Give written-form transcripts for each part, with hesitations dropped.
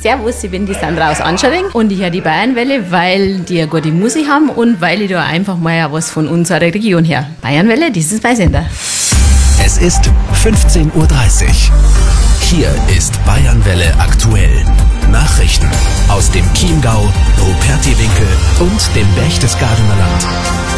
Servus, ich bin die Sandra aus Anschering und ich höre die Bayernwelle, weil die eine gute Musik haben und weil ich da einfach mal was von unserer Region her. Bayernwelle, das ist mein Sender. Es ist 15:30 Uhr. Hier ist Bayernwelle aktuell. Nachrichten aus dem Chiemgau, Rupertiwinkel und dem Berchtesgadener Land.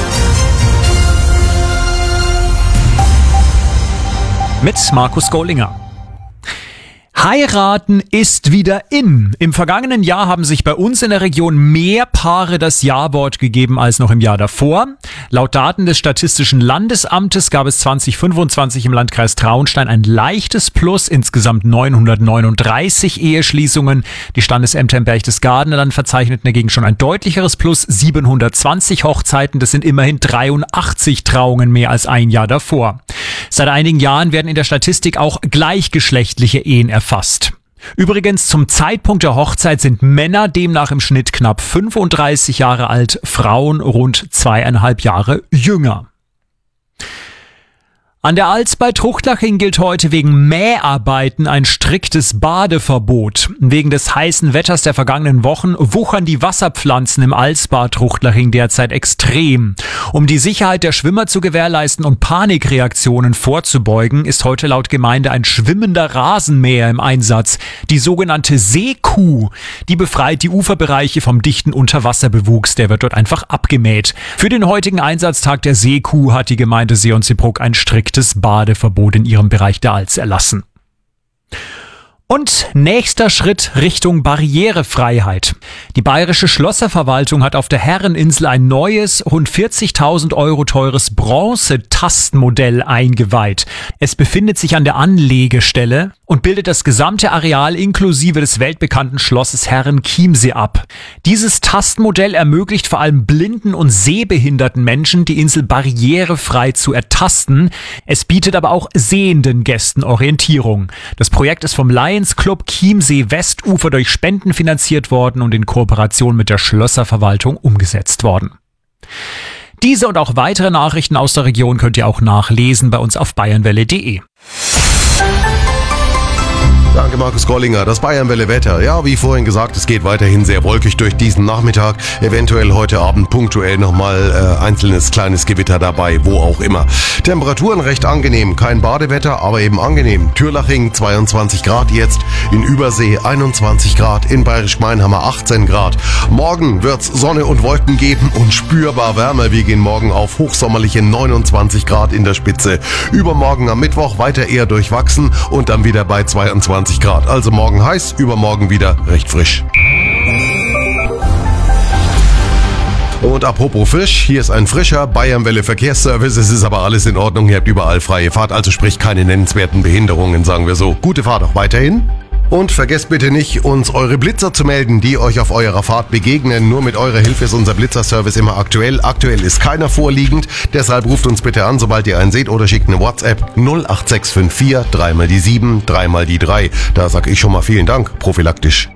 Mit Markus Gollinger. Heiraten ist wieder in. Im vergangenen Jahr haben sich bei uns in der Region mehr Paare das Ja-Wort gegeben als noch im Jahr davor. Laut Daten des Statistischen Landesamtes gab es 2025 im Landkreis Traunstein ein leichtes Plus, insgesamt 939 Eheschließungen. Die Standesämter im Berchtesgadener Land verzeichneten dagegen schon ein deutlicheres Plus, 720 Hochzeiten. Das sind immerhin 83 Trauungen mehr als ein Jahr davor. Seit einigen Jahren werden in der Statistik auch gleichgeschlechtliche Ehen erfasst. Übrigens, zum Zeitpunkt der Hochzeit sind Männer demnach im Schnitt knapp 35 Jahre alt, Frauen rund 2,5 Jahre jünger. An der Alz bei Truchtlaching gilt heute wegen Mäharbeiten ein striktes Badeverbot. Wegen des heißen Wetters der vergangenen Wochen wuchern die Wasserpflanzen im Alzbad Truchtlaching derzeit extrem. Um die Sicherheit der Schwimmer zu gewährleisten und Panikreaktionen vorzubeugen, ist heute laut Gemeinde ein schwimmender Rasenmäher im Einsatz. Die sogenannte Seekuh, die befreit die Uferbereiche vom dichten Unterwasserbewuchs. Der wird dort einfach abgemäht. Für den heutigen Einsatztag der Seekuh hat die Gemeinde Seeonseebruck ein striktes Badeverbot in ihrem Bereich der Alz erlassen. Und nächster Schritt Richtung Barrierefreiheit. Die Bayerische Schlosserverwaltung hat auf der Herreninsel ein neues, rund 40.000 Euro teures Bronze-Tastmodell eingeweiht. Es befindet sich an der Anlegestelle und bildet das gesamte Areal inklusive des weltbekannten Schlosses Herrenchiemsee ab. Dieses Tastmodell ermöglicht vor allem blinden und sehbehinderten Menschen, die Insel barrierefrei zu ertasten. Es bietet aber auch sehenden Gästen Orientierung. Das Projekt ist vom Lions Club Chiemsee Westufer durch Spenden finanziert worden und in Kooperation mit der Schlösserverwaltung umgesetzt worden. Diese und auch weitere Nachrichten aus der Region könnt ihr auch nachlesen bei uns auf bayernwelle.de. Danke, Markus Gollinger. Das Bayernwelle-Wetter. Ja, wie vorhin gesagt, es geht weiterhin sehr wolkig durch diesen Nachmittag. Eventuell heute Abend punktuell nochmal einzelnes kleines Gewitter dabei, wo auch immer. Temperaturen recht angenehm. Kein Badewetter, aber eben angenehm. Türlaching 22 Grad jetzt, in Übersee 21 Grad, in Bayerisch-Mainhammer 18 Grad. Morgen wird's Sonne und Wolken geben und spürbar wärmer. Wir gehen morgen auf hochsommerliche 29 Grad in der Spitze. Übermorgen am Mittwoch weiter eher durchwachsen und dann wieder bei 22 Grad. Also morgen heiß, übermorgen wieder recht frisch. Und apropos frisch, hier ist ein frischer Bayernwelle Verkehrsservice. Es ist aber alles in Ordnung, ihr habt überall freie Fahrt, also sprich keine nennenswerten Behinderungen, sagen wir so. Gute Fahrt auch weiterhin. Und vergesst bitte nicht, uns eure Blitzer zu melden, die euch auf eurer Fahrt begegnen. Nur mit eurer Hilfe ist unser Blitzerservice immer aktuell. Aktuell ist keiner vorliegend, deshalb ruft uns bitte an, sobald ihr einen seht, oder schickt eine WhatsApp 08654 3 die 7 3 die 3. Da sag ich schon mal vielen Dank, prophylaktisch.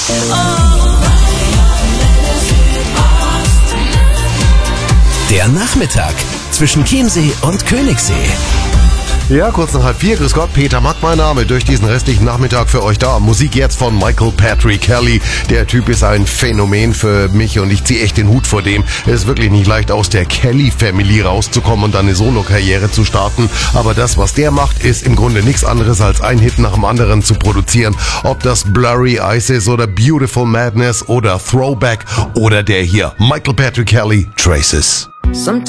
Der Nachmittag zwischen Chiemsee und Königssee. Ja, kurz nach 3:30. Grüß Gott, Peter Mack, mein Name. Durch diesen restlichen Nachmittag für euch da. Musik jetzt von Michael Patrick Kelly. Der Typ ist ein Phänomen für mich und ich ziehe echt den Hut vor dem. Es ist wirklich nicht leicht, aus der Kelly-Family rauszukommen und dann eine Solo-Karriere zu starten. Aber das, was der macht, ist im Grunde nichts anderes als ein Hit nach dem anderen zu produzieren. Ob das Blurry Eyes ist oder Beautiful Madness oder Throwback oder der hier. Michael Patrick Kelly, Traces.